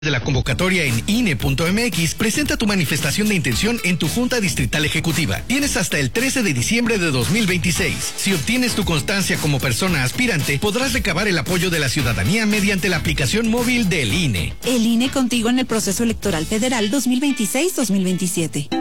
De la convocatoria en INE.mx, presenta tu manifestación de intención en tu Junta Distrital Ejecutiva. Tienes hasta el 13 de diciembre de 2026. Si obtienes tu constancia como persona aspirante, podrás recabar el apoyo de la ciudadanía mediante la aplicación móvil del INE. El INE contigo en el proceso electoral federal 2026-2027.